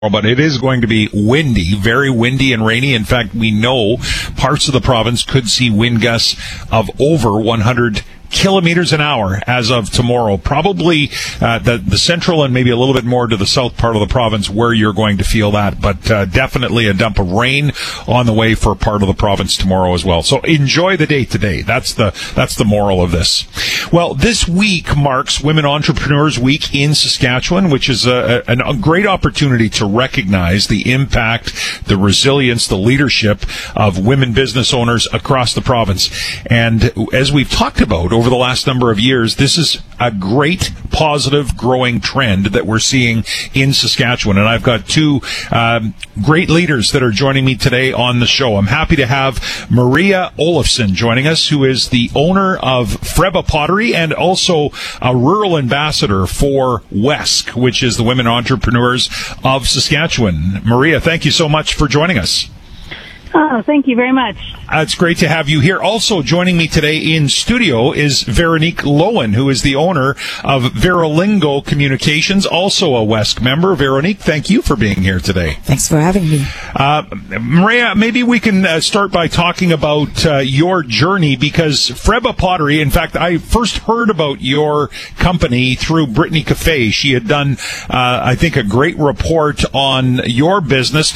but it is going to be windy, very windy and rainy. In fact, we know parts of the province could see wind gusts of over 100 kilometers an hour as of tomorrow. Probably the central and maybe a little bit more to the south part of the province where you're going to feel that, but definitely a dump of rain on the way for part of the province tomorrow as well. So enjoy the day today. That's the moral of this. Well, this week marks Women Entrepreneurs Week in Saskatchewan, which is a great opportunity to recognize the impact, the resilience, the leadership of women business owners across the province. And as we've talked about over the last number of years, this is a great, positive, growing trend that we're seeing in Saskatchewan. And I've got two great leaders that are joining me today on the show. I'm happy to have Maria Olofsson joining us, who is the owner of Freba Pottery and also a rural ambassador for WESC, which is the Women Entrepreneurs of Saskatchewan. Maria, thank you so much for joining us. Oh, thank you very much. It's great to have you here. Also joining me today in studio is Veronique Lowen, who is the owner of Veralingo Communications, also a WESC member. Veronique, thank you for being here today. Thanks for having me. Maria, maybe we can start by talking about your journey, because Freba Pottery, in fact, I first heard about your company through Brittany Cafe. She had done, I think, a great report on your business,